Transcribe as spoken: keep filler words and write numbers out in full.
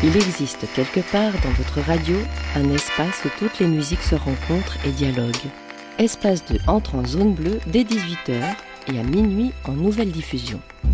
Il existe quelque part dans votre radio un espace où toutes les musiques se rencontrent et dialoguent. Espace de Entre en zone bleue dès dix-huit heures et à minuit en nouvelle diffusion.